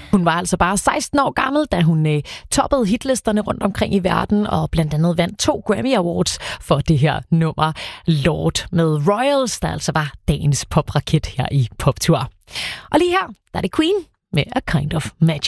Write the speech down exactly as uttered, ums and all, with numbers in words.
Hun var altså bare seksten år gammel, da hun øh, toppede hitlisterne rundt omkring i verden, og blandt andet vandt to Grammy Awards for det her nummer Lord med Royals, der altså var dagens popraket her i Poptur. Og lige her, der er det Queen med A Kind of Magic.